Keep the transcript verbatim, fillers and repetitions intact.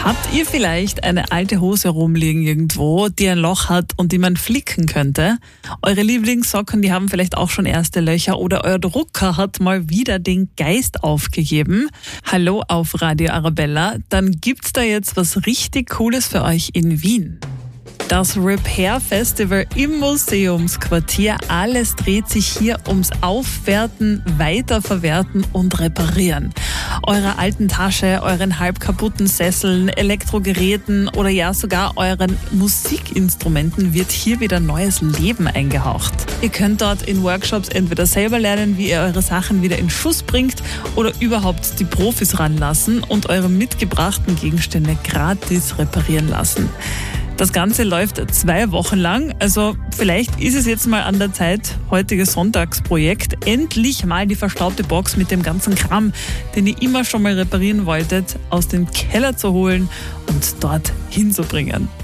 Habt ihr vielleicht eine alte Hose rumliegen irgendwo, die ein Loch hat und die man flicken könnte? Eure Lieblingssocken, die haben vielleicht auch schon erste Löcher oder euer Drucker hat mal wieder den Geist aufgegeben. Hallo auf Radio Arabella, dann gibt's da jetzt was richtig Cooles für euch in Wien. Das Repair Festival im Museumsquartier. Alles dreht sich hier ums Aufwerten, Weiterverwerten und Reparieren. Eurer alten Tasche, euren halb kaputten Sesseln, Elektrogeräten oder ja sogar euren Musikinstrumenten wird hier wieder neues Leben eingehaucht. Ihr könnt dort in Workshops entweder selber lernen, wie ihr eure Sachen wieder in Schuss bringt oder überhaupt die Profis ranlassen und eure mitgebrachten Gegenstände gratis reparieren lassen. Das Ganze läuft zwei Wochen lang, also vielleicht ist es jetzt mal an der Zeit, heutiges Sonntagsprojekt, endlich mal die verstaubte Box mit dem ganzen Kram, den ihr immer schon mal reparieren wolltet, aus dem Keller zu holen und dort hinzubringen.